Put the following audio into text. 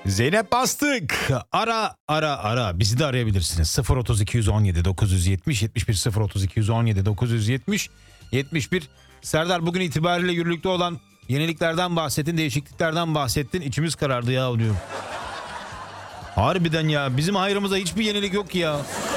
Zeynep Bastık. Ara. Bizi de arayabilirsiniz. 03217 970 71 03217 970 71. Serdar, bugün itibariyle yürürlükte olan yeniliklerden bahsettin, değişikliklerden bahsettin. İçimiz karardı ya diyorum. Harbiden ya, bizim hayrımıza hiçbir yenilik yok ya.